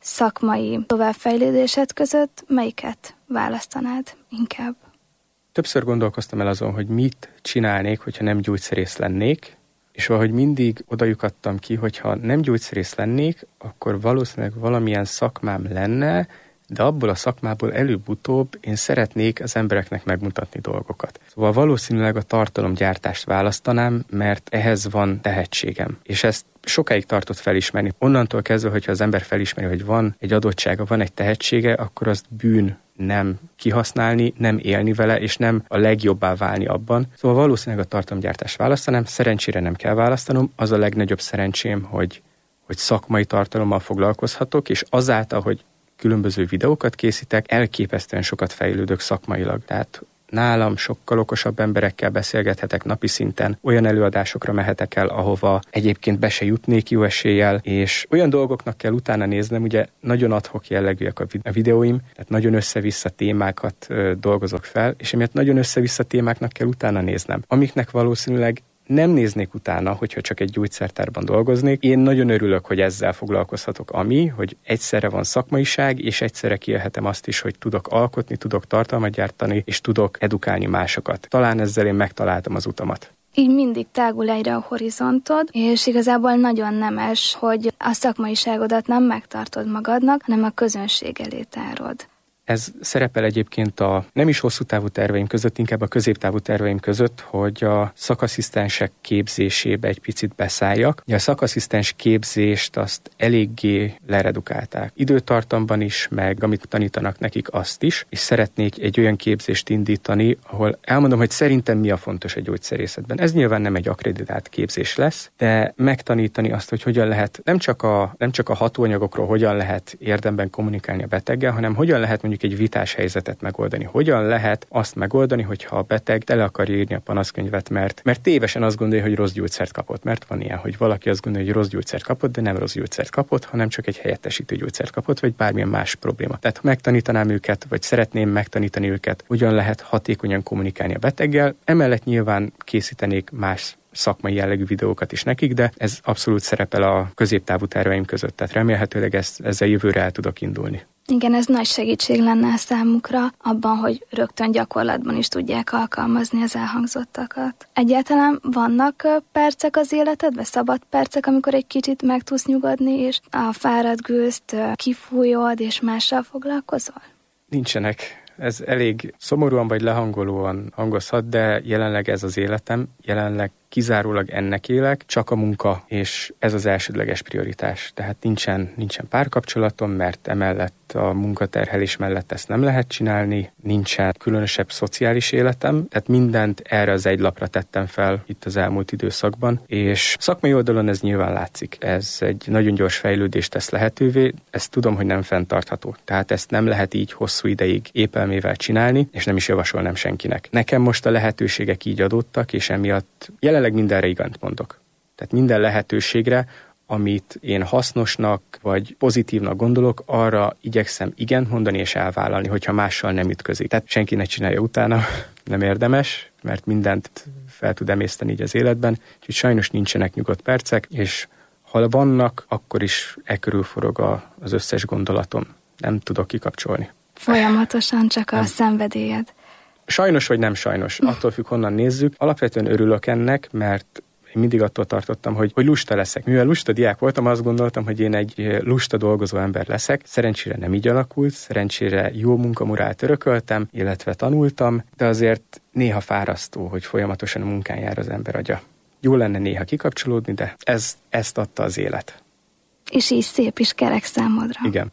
Speaker 5: szakmai továbbfejlődésed között melyiket választanád inkább?
Speaker 6: Többször gondolkoztam el azon, hogy mit csinálnék, hogyha nem gyógyszerész lennék, és valahogy mindig odajukadtam ki, hogyha nem gyógyszerész lennék, akkor valószínűleg valamilyen szakmám lenne, de abból a szakmából előbb-utóbb én szeretnék az embereknek megmutatni dolgokat. Szóval valószínűleg a tartalomgyártást választanám, mert ehhez van tehetségem. És ezt sokáig tartott felismerni. Onnantól kezdve, hogyha az ember felismeri, hogy van egy adottsága, van egy tehetsége, akkor azt bűn nem kihasználni, nem élni vele, és nem a legjobbá válni abban. Szóval valószínűleg a tartalomgyártást választanám, szerencsére nem kell választanom, az a legnagyobb szerencsém, hogy szakmai tartalommal foglalkozhatok, és azáltal, hogy különböző videókat készítek, elképesztően sokat fejlődök szakmailag. Tehát nálam sokkal okosabb emberekkel beszélgethetek napi szinten, olyan előadásokra mehetek el, ahova egyébként be se jutnék jó eséllyel, és olyan dolgoknak kell utána néznem, ugye nagyon ad-hoc jellegűek a videóim, tehát nagyon össze-vissza témákat dolgozok fel, és emiatt nagyon össze-vissza témáknak kell utána néznem, amiknek valószínűleg nem néznék utána, hogyha csak egy gyógyszertárban dolgoznék. Én nagyon örülök, hogy ezzel foglalkozhatok, hogy egyszerre van szakmaiság, és egyszerre kiélhetem azt is, hogy tudok alkotni, tudok tartalmat gyártani, és tudok edukálni másokat. Talán ezzel én megtaláltam az utamat.
Speaker 5: Így mindig tágul egyre a horizontod, és igazából nagyon nemes, hogy a szakmaiságodat nem megtartod magadnak, hanem a közönség elé tárod.
Speaker 6: Ez szerepel egyébként a nem is hosszú távú terveim között, inkább a középtávú terveim között, hogy a szakasszisztensek képzésébe egy picit beszálljak. A szakasszisztens képzést azt eléggé leredukálták. Időtartamban is, meg amit tanítanak nekik azt is, és szeretnék egy olyan képzést indítani, ahol elmondom, hogy szerintem mi a fontos egy gyógyszerészetben. Ez nyilván nem egy akkreditált képzés lesz, de megtanítani azt, hogy hogyan lehet nem csak a hatóanyagokról hogyan lehet érdemben kommunikálni a beteggel, hanem hogyan lehet mondjuk egy vitás helyzetet megoldani. Hogyan lehet azt megoldani, hogyha a beteg tele akarja írni a panaszkönyvet, mert tévesen azt gondolja, hogy rossz gyógyszert kapott. Mert van ilyen, hogy valaki azt gondolja, hogy rossz gyógyszert kapott, de nem rossz gyógyszert kapott, hanem csak egy helyettesítő gyógyszert kapott, vagy bármilyen más probléma. Tehát megtanítanám őket, vagy szeretném megtanítani őket, hogyan lehet hatékonyan kommunikálni a beteggel. Emellett nyilván készítenék más szakmai jellegű videókat is nekik, de ez abszolút szerepel a középtávú terveim között. Tehát remélhetőleg ezzel jövőre el tudok indulni.
Speaker 5: Igen, ez nagy segítség lenne a számukra abban, hogy rögtön gyakorlatban is tudják alkalmazni az elhangzottakat. Egyáltalán vannak percek az életedben, szabad percek, amikor egy kicsit meg tudsz nyugodni, és a fáradt gőzt kifújod, és mással foglalkozol?
Speaker 6: Nincsenek. Ez elég szomorúan vagy lehangolóan hangozhat, de jelenleg ez az életem, jelenleg kizárólag ennek élek, csak a munka, és ez az elsődleges prioritás. Tehát nincsen párkapcsolatom, mert emellett a munkaterhelés mellett ezt nem lehet csinálni, nincsen különösebb szociális életem, tehát mindent erre az egy lapra tettem fel itt az elmúlt időszakban, és szakmai oldalon ez nyilván látszik. Ez egy nagyon gyors fejlődést tesz lehetővé, ezt tudom, hogy nem fenntartható. Tehát ezt nem lehet így hosszú ideig épelmével csinálni, és nem is javasolnám senkinek. Nekem most a lehetőségek így adódtak, és emiatt jelenleg mindenre igent mondok. Tehát minden lehetőségre, amit én hasznosnak vagy pozitívnak gondolok, arra igyekszem igent mondani és elvállalni, hogyha mással nem ütközik. Tehát senki ne csinálja utána, nem érdemes, mert mindent fel tud emészteni így az életben, úgyhogy sajnos nincsenek nyugodt percek, és ha vannak, akkor is körül forog az összes gondolatom. Nem tudok kikapcsolni.
Speaker 5: Folyamatosan csak a szenvedélyed.
Speaker 6: Sajnos vagy nem sajnos, attól függ, honnan nézzük. Alapvetően örülök ennek, mert én mindig attól tartottam, hogy lusta leszek. Mivel lusta diák voltam, azt gondoltam, hogy én egy lusta dolgozó ember leszek. Szerencsére nem így alakult, szerencsére jó munkamorált örököltem, illetve tanultam, de azért néha fárasztó, hogy folyamatosan a munkán jár az ember agya. Jó lenne néha kikapcsolódni, de ezt adta az élet.
Speaker 5: És így szép is kerek számodra.
Speaker 6: Igen.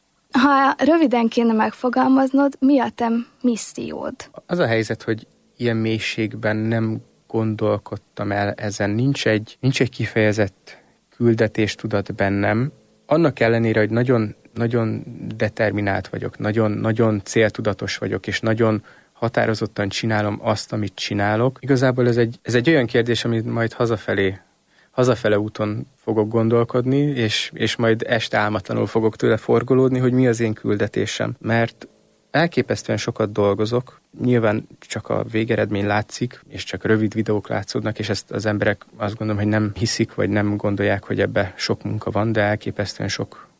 Speaker 5: Ha röviden kéne megfogalmaznod, mi a te missziód?
Speaker 6: Az a helyzet, hogy ilyen mélységben nem gondolkodtam el ezen. Nincs egy kifejezett küldetéstudat bennem. Annak ellenére, hogy nagyon, nagyon determinált vagyok, nagyon céltudatos vagyok, és nagyon határozottan csinálom azt, amit csinálok. Igazából ez egy olyan kérdés, amit majd hazafele úton fogok gondolkodni, és majd este álmatlanul fogok tőle forgolódni, hogy mi az én küldetésem. Mert elképesztően sokat dolgozok, nyilván csak a végeredmény látszik, és csak rövid videók látszódnak, és ezt az emberek azt gondolom, hogy nem hiszik, vagy nem gondolják, hogy ebbe sok munka van, de elképesztően sok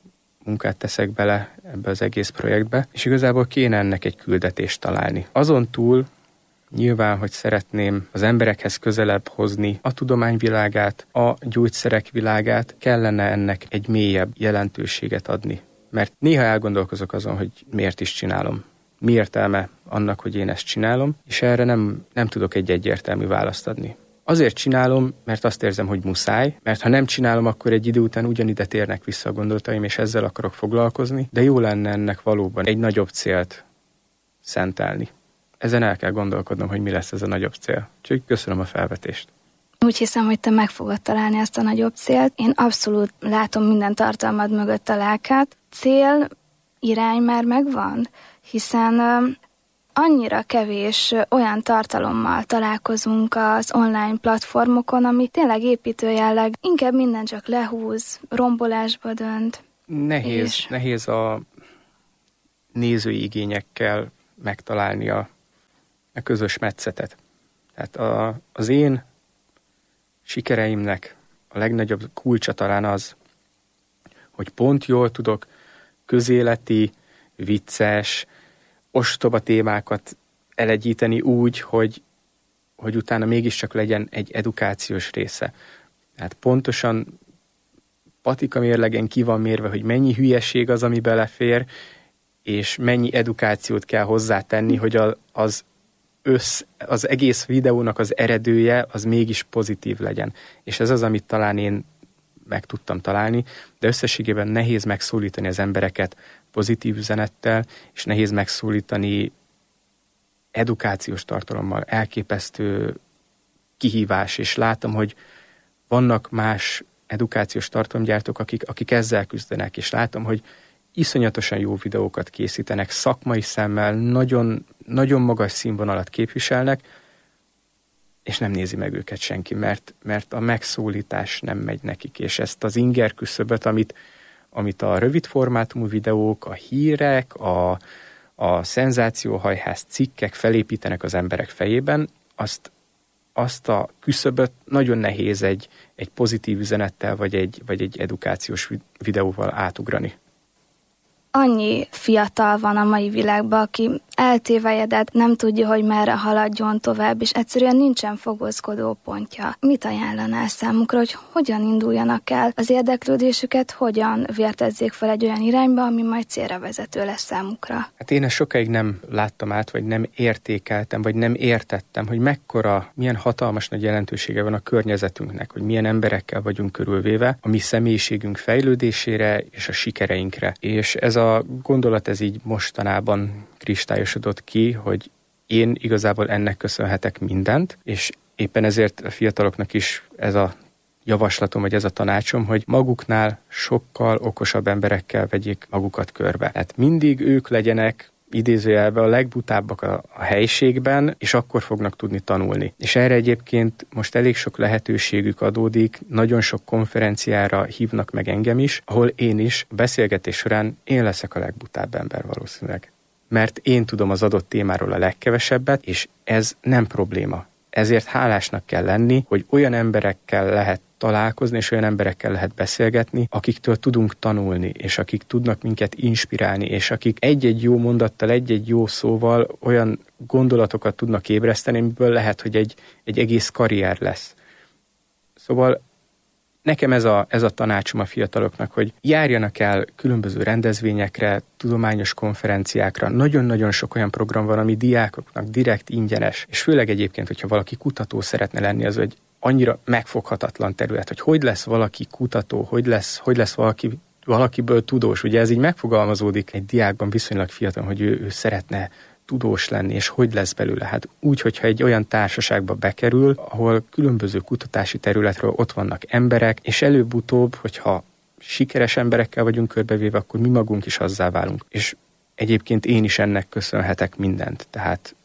Speaker 6: munkát teszek bele ebbe az egész projektbe, és igazából kéne ennek egy küldetést találni. Azon túl nyilván, hogy szeretném az emberekhez közelebb hozni a tudományvilágát, a gyógyszerek világát, kellene ennek egy mélyebb jelentőséget adni. Mert néha elgondolkozok azon, hogy miért is csinálom. Mi értelme annak, hogy én ezt csinálom, és erre nem tudok egy egyértelmű választ adni. Azért csinálom, mert azt érzem, hogy muszáj, mert ha nem csinálom, akkor egy idő után ugyanide térnek vissza a gondolataim, és ezzel akarok foglalkozni, de jó lenne ennek valóban egy nagyobb célt szentelni. Ezen el kell gondolkodnom, hogy mi lesz ez a nagyobb cél. Úgyhogy köszönöm a felvetést.
Speaker 5: Úgy hiszem, hogy te meg fogod találni ezt a nagyobb célt. Én abszolút látom minden tartalmad mögött a lelket. Cél, irány már megvan, hiszen annyira kevés olyan tartalommal találkozunk az online platformokon, ami tényleg építő jelleg, inkább minden csak lehúz, rombolásba dönt.
Speaker 6: Nehéz a nézői igényekkel megtalálni a közös metszetet. Tehát az én sikereimnek a legnagyobb kulcsa talán az, hogy pont jól tudok közéleti, vicces, ostoba témákat elegyíteni úgy, hogy utána mégiscsak legyen egy edukációs része. Tehát pontosan patika mérlegen ki van mérve, hogy mennyi hülyeség az, ami belefér, és mennyi edukációt kell hozzátenni, hogy az egész videónak az eredője az mégis pozitív legyen. És ez az, amit talán én meg tudtam találni, de összességében nehéz megszólítani az embereket pozitív üzenettel, és nehéz megszólítani edukációs tartalommal. Elképesztő kihívás, és látom, hogy vannak más edukációs tartalomgyártók, akik ezzel küzdenek, és látom, hogy iszonyatosan jó videókat készítenek, szakmai szemmel, nagyon, nagyon magas színvonalat képviselnek, és nem nézi meg őket senki, mert a megszólítás nem megy nekik, és ezt az inger küszöböt, amit a rövid formátumú videók, a hírek, a szenzációhajhász cikkek felépítenek az emberek fejében, azt a küszöböt nagyon nehéz egy pozitív üzenettel, vagy egy edukációs videóval átugrani.
Speaker 5: Annyi fiatal van a mai világban, aki eltévejedett, nem tudja, hogy merre haladjon tovább, és egyszerűen nincsen fogózkodó pontja. Mit ajánlanál számukra, hogy hogyan induljanak el az érdeklődésüket, hogyan vértezzék fel egy olyan irányba, ami majd célra vezető lesz számukra?
Speaker 6: Hát én ezt sokáig nem láttam át, vagy nem értékeltem, vagy nem értettem, hogy milyen hatalmas nagy jelentősége van a környezetünknek, hogy milyen emberekkel vagyunk körülvéve, a mi személyiségünk fejlődésére és a sikereinkre. És ez a gondolat ez így mostanában kristályosodott ki, hogy én igazából ennek köszönhetek mindent, és éppen ezért a fiataloknak is ez a javaslatom, vagy ez a tanácsom, hogy maguknál sokkal okosabb emberekkel vegyék magukat körbe. Tehát mindig ők legyenek idézőjelben a legbutábbak a helyiségben, és akkor fognak tudni tanulni. És erre egyébként most elég sok lehetőségük adódik, nagyon sok konferenciára hívnak meg engem is, ahol én is a beszélgetés során én leszek a legbutább ember valószínűleg. Mert én tudom az adott témáról a legkevesebbet, és ez nem probléma. Ezért hálásnak kell lenni, hogy olyan emberekkel lehet találkozni, és olyan emberekkel lehet beszélgetni, akiktől tudunk tanulni, és akik tudnak minket inspirálni, és akik egy-egy jó mondattal, egy-egy jó szóval olyan gondolatokat tudnak ébreszteni, amiből lehet, hogy egy egész karrier lesz. Szóval nekem ez a tanácsom a fiataloknak, hogy járjanak el különböző rendezvényekre, tudományos konferenciákra. Nagyon-nagyon sok olyan program van, ami diákoknak direkt ingyenes. És főleg egyébként, hogyha valaki kutató szeretne lenni, az egy annyira megfoghatatlan terület, hogy lesz valaki kutató, hogy lesz valakiből tudós. Ugye ez így megfogalmazódik egy diákban viszonylag fiatal, hogy ő szeretne tudós lenni, és hogy lesz belőle. Hát úgy, hogyha egy olyan társaságba bekerül, ahol különböző kutatási területről ott vannak emberek, és előbb-utóbb, hogyha sikeres emberekkel vagyunk körbevéve, akkor mi magunk is azzá válunk. És egyébként én is ennek köszönhetek mindent. Tehát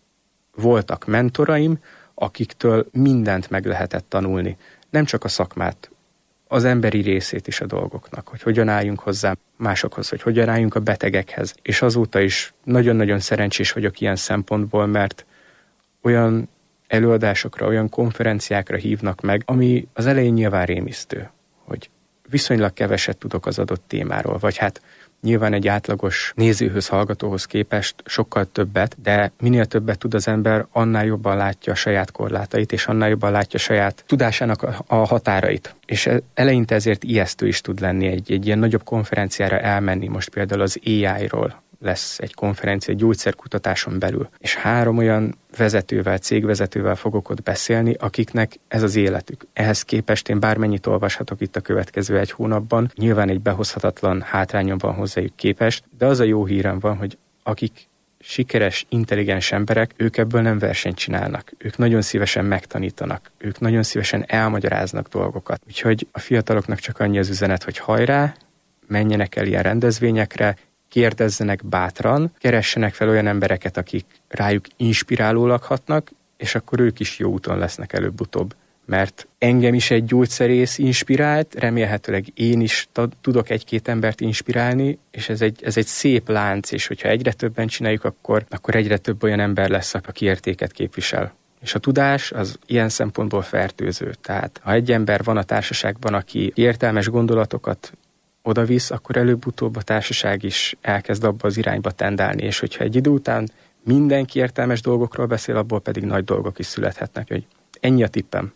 Speaker 6: voltak mentoraim, akiktől mindent meg lehetett tanulni. Nem csak a szakmát, az emberi részét is a dolgoknak, hogy hogyan álljunk hozzá másokhoz, hogy hogyan álljunk a betegekhez. És azóta is nagyon-nagyon szerencsés vagyok ilyen szempontból, mert olyan előadásokra, olyan konferenciákra hívnak meg, ami az elején nyilván rémisztő, hogy viszonylag keveset tudok az adott témáról, vagy hát nyilván egy átlagos nézőhöz, hallgatóhoz képest sokkal többet, de minél többet tud az ember, annál jobban látja a saját korlátait, és annál jobban látja a saját tudásának a határait. És eleinte ezért ijesztő is tud lenni egy ilyen nagyobb konferenciára elmenni, most például az AI-ról lesz egy konferencia, egy gyógyszerkutatáson belül. És 3 olyan vezetővel, cégvezetővel fogok ott beszélni, akiknek ez az életük. Ehhez képest én bármennyit olvashatok itt a következő 1 hónapban, nyilván egy behozhatatlan hátrányom van hozzájuk képest, de az a jó hírem van, hogy akik sikeres, intelligens emberek, ők ebből nem versenyt csinálnak. Ők nagyon szívesen megtanítanak, ők nagyon szívesen elmagyaráznak dolgokat. Úgyhogy a fiataloknak csak annyi az üzenet, hogy hajrá, menjenek el ilyen rendezvényekre, kérdezzenek bátran, keressenek fel olyan embereket, akik rájuk inspirálólag hatnak, és akkor ők is jó úton lesznek előbb-utóbb. Mert engem is egy gyógyszerész inspirált, remélhetőleg én is tudok 1-2 embert inspirálni, és ez egy szép lánc, és hogyha egyre többen csináljuk, akkor egyre több olyan ember lesz, aki értéket képvisel. És a tudás az ilyen szempontból fertőző. Tehát ha egy ember van a társaságban, aki értelmes gondolatokat odavisz, akkor előbb-utóbb a társaság is elkezd abba az irányba tendálni, és hogyha egy idő után mindenki értelmes dolgokról beszél, abból pedig nagy dolgok is születhetnek. Hogy ennyi a tippem.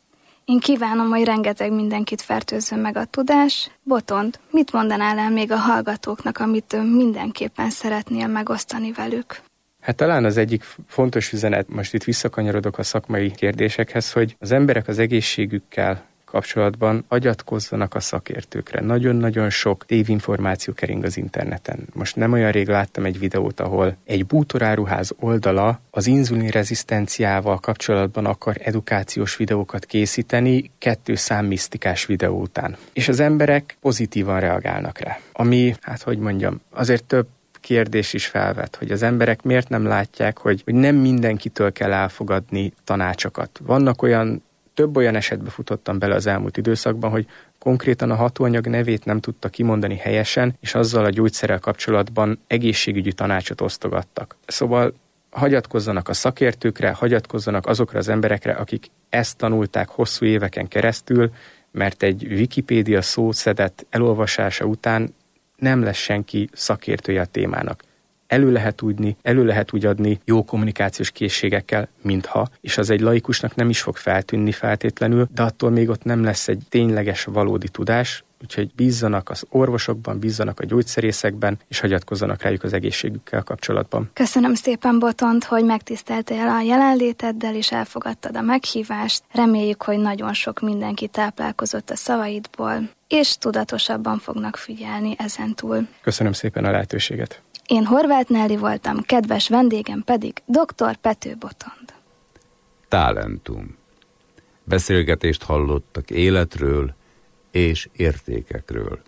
Speaker 5: Én kívánom, hogy rengeteg mindenkit fertőzzön meg a tudás. Botond, mit mondanál el még a hallgatóknak, amit mindenképpen szeretnél megosztani velük?
Speaker 6: Hát talán az egyik fontos üzenet, most itt visszakanyarodok a szakmai kérdésekhez, hogy az emberek az egészségükkel kapcsolatban agyatkozzanak a szakértőkre. Nagyon-nagyon sok tévinformáció kering az interneten. Most nem olyan rég láttam egy videót, ahol egy bútoráruház oldala az inzulinrezisztenciával kapcsolatban akar edukációs videókat készíteni 2 számmisztikás videó után. És az emberek pozitívan reagálnak rá. Ami, azért több kérdés is felvet, hogy az emberek miért nem látják, hogy nem mindenkitől kell elfogadni tanácsokat. Több olyan esetbe futottam bele az elmúlt időszakban, hogy konkrétan a hatóanyag nevét nem tudta kimondani helyesen, és azzal a gyógyszerrel kapcsolatban egészségügyi tanácsot osztogattak. Szóval hagyatkozzanak a szakértőkre, hagyatkozzanak azokra az emberekre, akik ezt tanulták hosszú éveken keresztül, mert egy Wikipédia szószedett elolvasása után nem lesz senki szakértője a témának. Elő lehet úgy adni jó kommunikációs készségekkel, mintha, és az egy laikusnak nem is fog feltűnni feltétlenül, de attól még ott nem lesz egy tényleges, valódi tudás, úgyhogy bízzanak az orvosokban, bízzanak a gyógyszerészekben, és hagyatkozzanak rájuk az egészségükkel kapcsolatban.
Speaker 5: Köszönöm szépen, Botond, hogy megtiszteltél a jelenléteddel, és elfogadtad a meghívást. Reméljük, hogy nagyon sok mindenki táplálkozott a szavaidból, és tudatosabban fognak figyelni ezentúl.
Speaker 6: Köszönöm szépen a lehetőséget.
Speaker 5: Én Horváth Nelly voltam, kedves vendégem pedig dr. Pető Botond.
Speaker 3: Talentum. Beszélgetést hallottak életről és értékekről.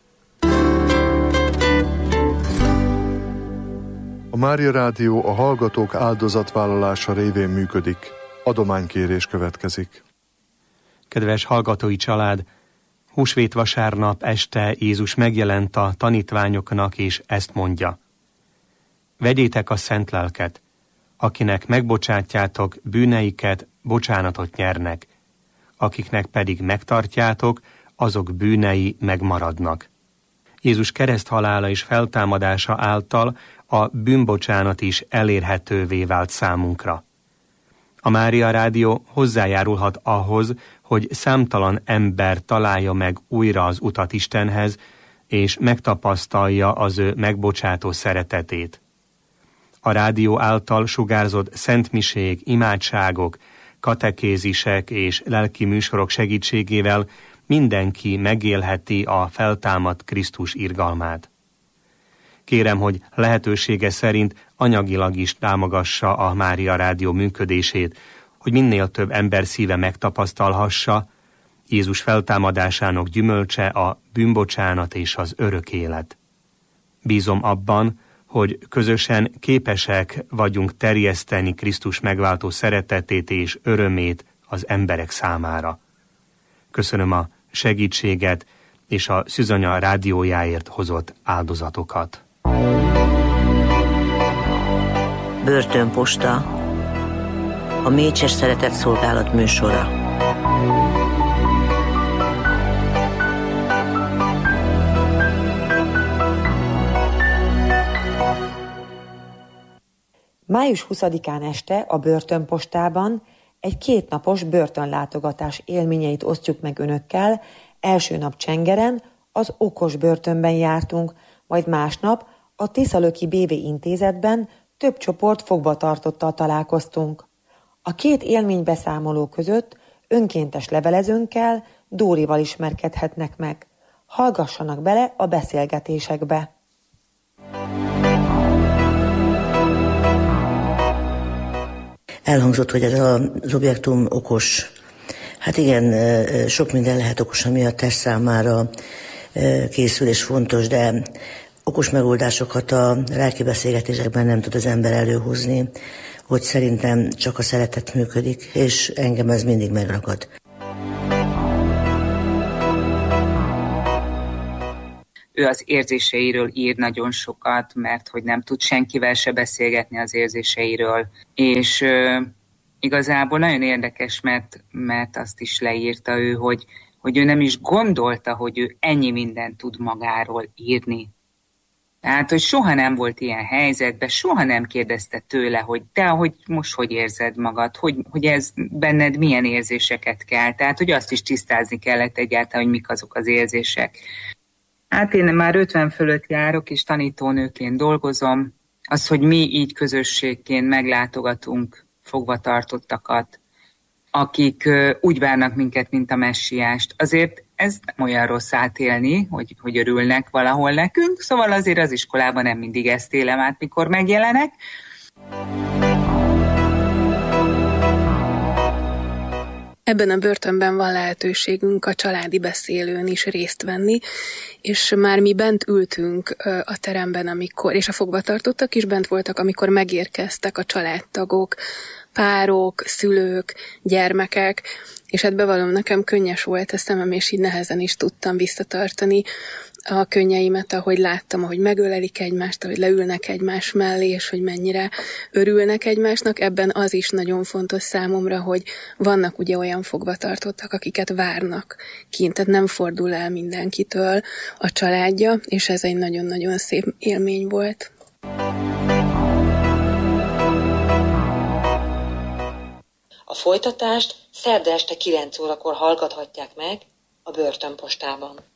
Speaker 1: A Mária Rádió a hallgatók áldozatvállalása révén működik. Adománykérés következik.
Speaker 2: Kedves hallgatói család! Húsvét vasárnap este Jézus megjelent a tanítványoknak, és ezt mondja: vegyétek a szent lelket, akinek megbocsátjátok bűneiket, bocsánatot nyernek, akiknek pedig megtartjátok, azok bűnei megmaradnak. Jézus kereszthalála és feltámadása által a bűnbocsánat is elérhetővé vált számunkra. A Mária Rádió hozzájárulhat ahhoz, hogy számtalan ember találja meg újra az utat Istenhez, és megtapasztalja az ő megbocsátó szeretetét. A rádió által sugárzott szentmisék, imádságok, katekézisek és lelki műsorok segítségével mindenki megélheti a feltámadt Krisztus irgalmát. Kérem, hogy lehetősége szerint anyagilag is támogassa a Mária Rádió működését, hogy minél több ember szíve megtapasztalhassa Jézus feltámadásának gyümölcse a bűnbocsánat és az örök élet. Bízom abban, hogy közösen képesek vagyunk terjeszteni Krisztus megváltó szeretetét és örömét az emberek számára. Köszönöm a segítséget és a Szűzanya rádiójáért hozott áldozatokat.
Speaker 7: Börtönposta, a Mécses Szeretett Szolgálat műsora.
Speaker 8: Május 20-án este a börtönpostában egy 2 napos börtönlátogatás élményeit osztjuk meg önökkel. Első nap Csengeren, az Okos börtönben jártunk, majd másnap a Tiszalöki BV intézetben több csoport fogvatartottal találkoztunk. A 2 élménybeszámoló között önkéntes levelezőnkkel, Dórival ismerkedhetnek meg. Hallgassanak bele a beszélgetésekbe.
Speaker 7: Elhangzott, hogy ez az objektum okos. Hát igen, sok minden lehet okos, ami a test számára készül és fontos, de okos megoldásokat a lelki beszélgetésekben nem tud az ember előhozni, hogy szerintem csak a szeretet működik, és engem ez mindig megragad.
Speaker 9: Ő az érzéseiről ír nagyon sokat, mert hogy nem tud senkivel se beszélgetni az érzéseiről. És igazából nagyon érdekes, mert azt is leírta ő, hogy ő nem is gondolta, hogy ő ennyi mindent tud magáról írni. Tehát, hogy soha nem volt ilyen helyzetben, soha nem kérdezte tőle, hogy te, hogy most hogy érzed magad, hogy ez benned milyen érzéseket kell. Tehát, hogy azt is tisztázni kellett egyáltalán, hogy mik azok az érzések. Hát én már 50 fölött járok, és tanítónőként dolgozom. Az, hogy mi így közösségként meglátogatunk fogvatartottakat, akik úgy várnak minket, mint a messiást. Azért ez nem olyan rossz átélni, hogy örülnek valahol nekünk, szóval azért az iskolában nem mindig ezt élem át, mikor megjelenek.
Speaker 10: Ebben a börtönben van lehetőségünk a családi beszélőn is részt venni, és már mi bent ültünk a teremben, amikor, és a fogvatartottak is bent voltak, amikor megérkeztek a családtagok, párok, szülők, gyermekek, és hát bevallom, nekem könnyes volt a szemem, és így nehezen is tudtam visszatartani a könnyeimet, ahogy láttam, ahogy megölelik egymást, ahogy leülnek egymás mellé, és hogy mennyire örülnek egymásnak. Ebben az is nagyon fontos számomra, hogy vannak ugye olyan fogvatartottak, akiket várnak kint, tehát nem fordul el mindenkitől a családja, és ez egy nagyon-nagyon szép élmény volt.
Speaker 8: A folytatást szerda este 9 órakor hallgathatják meg a börtönpostában.